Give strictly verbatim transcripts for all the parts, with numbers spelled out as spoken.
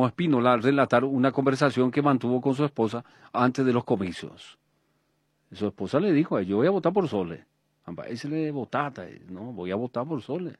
Guillermo Spínola relatar una conversación que mantuvo con su esposa antes de los comicios. Su esposa le dijo, yo voy a votar por Sole. Ese le votata, no, voy a votar por Sole.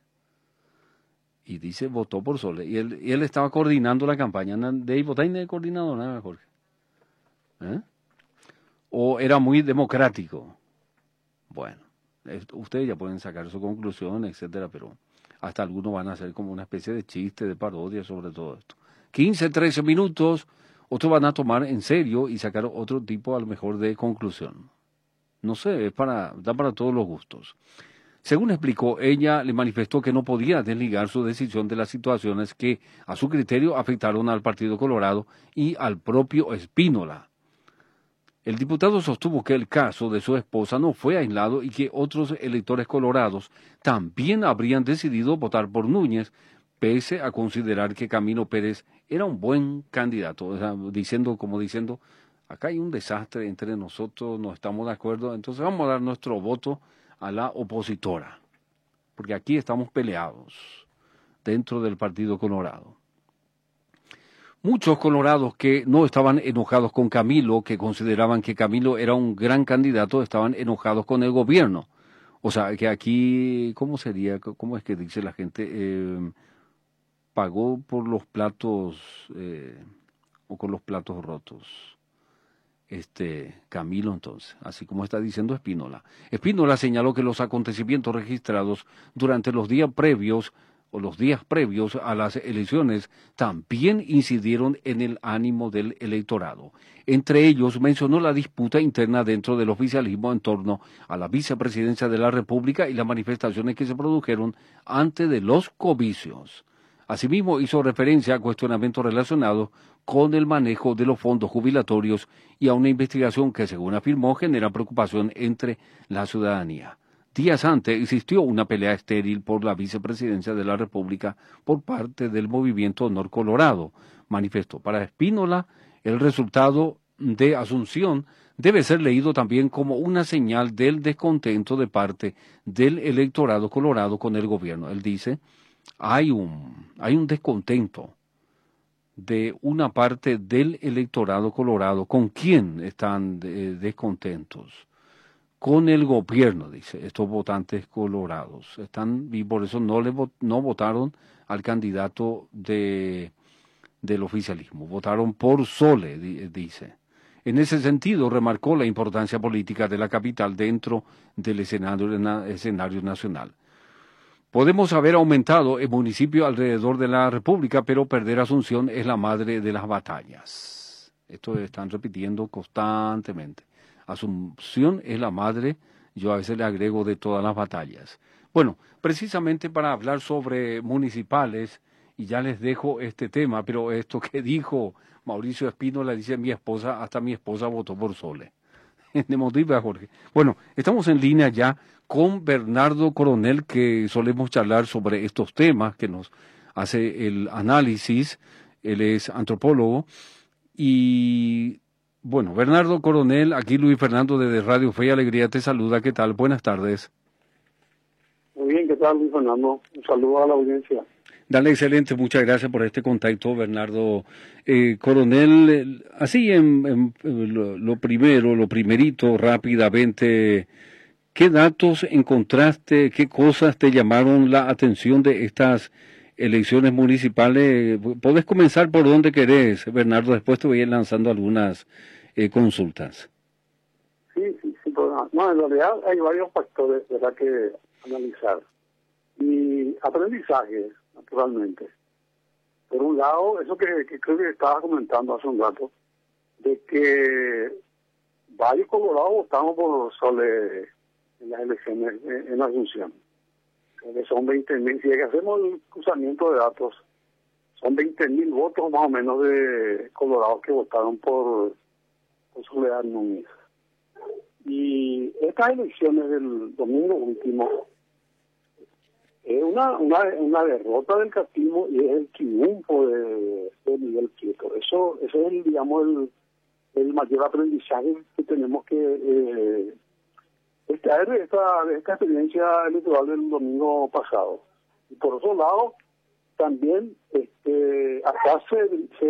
Y dice, votó por Sole. Y él, y él estaba coordinando la campaña. ¿De ahí votar y de coordinador nada, Jorge? ¿Eh? ¿O era muy democrático? Bueno, ustedes ya pueden sacar su conclusión, etcétera, pero hasta algunos van a hacer como una especie de chiste, de parodia sobre todo esto. quince, trece minutos, otros van a tomar en serio y sacar otro tipo a lo mejor de conclusión. No sé, es para, da para todos los gustos. Según explicó, ella le manifestó que no podía desligar su decisión de las situaciones que, a su criterio, afectaron al Partido Colorado y al propio Spínola. El diputado sostuvo que el caso de su esposa no fue aislado y que otros electores colorados también habrían decidido votar por Núñez, pese a considerar que Camilo Pérez era un buen candidato, o sea, diciendo, como diciendo, acá hay un desastre entre nosotros, no estamos de acuerdo, entonces vamos a dar nuestro voto a la opositora, porque aquí estamos peleados dentro del Partido Colorado. Muchos colorados que no estaban enojados con Camilo, que consideraban que Camilo era un gran candidato, estaban enojados con el gobierno. O sea, que aquí, ¿cómo sería? ¿Cómo es que dice la gente? Eh, pagó por los platos, eh, o con los platos rotos. Este, Camilo entonces, así como está diciendo Spínola. Spínola señaló que los acontecimientos registrados durante los días previos o los días previos a las elecciones también incidieron en el ánimo del electorado. Entre ellos mencionó la disputa interna dentro del oficialismo en torno a la vicepresidencia de la República y las manifestaciones que se produjeron antes de los comicios. Asimismo, hizo referencia a cuestionamientos relacionados con el manejo de los fondos jubilatorios y a una investigación que, según afirmó, genera preocupación entre la ciudadanía. Días antes existió una pelea estéril por la vicepresidencia de la República por parte del movimiento Honor Colorado. Manifestó para Spínola el resultado de Asunción debe ser leído también como una señal del descontento de parte del electorado colorado con el gobierno. Él dice, hay un, hay un descontento de una parte del electorado colorado. ¿Con quién están eh, descontentos? Con el gobierno, dice, estos votantes colorados. Están, y por eso no, le, no votaron al candidato de, del oficialismo. Votaron por Sole, dice. En ese sentido, remarcó la importancia política de la capital dentro del escenario, escenario nacional. Podemos haber aumentado el municipio alrededor de la República, pero perder Asunción es la madre de las batallas. Esto están repitiendo constantemente. Asunción es la madre, yo a veces le agrego, de todas las batallas. Bueno, precisamente para hablar sobre municipales, y ya les dejo este tema, pero esto que dijo Mauricio Spínola, dice mi esposa, hasta mi esposa votó por Sole. De motiva, Jorge. Bueno, estamos en línea ya con Bernardo Coronel, que solemos charlar sobre estos temas, que nos hace el análisis. Él es antropólogo. Y bueno, Bernardo Coronel, aquí Luis Fernando desde Radio Fe y Alegría te saluda. ¿Qué tal? Buenas tardes. Muy bien, ¿qué tal, Luis Fernando? Un saludo a la audiencia. Dale, excelente, muchas gracias por este contacto, Bernardo. Eh, Coronel, así en, en, en lo, lo primero, lo primerito, rápidamente, ¿qué datos encontraste, qué cosas te llamaron la atención de estas elecciones municipales? Podés comenzar por donde querés, Bernardo, después te voy a ir lanzando algunas eh, consultas. Sí, sí, sí, pero no, en realidad hay varios factores, ¿verdad?, que analizar. Y aprendizaje, naturalmente. Por un lado, eso que, que creo que estaba comentando hace un rato, de que varios colorados votamos por Sole en las elecciones en, en Asunción. Que son veinte mil, si hacemos el cruzamiento de datos, son veinte mil votos más o menos de colorados que votaron por, por Soledad Núñez. Y estas elecciones del domingo último es una, una, una derrota del castismo y es el triunfo de, de Miguel Prieto. Eso, eso es, el, digamos, el, el mayor aprendizaje que tenemos que eh, extraer de esta, de esta experiencia electoral del domingo pasado. Y por otro lado, también este, acá se, se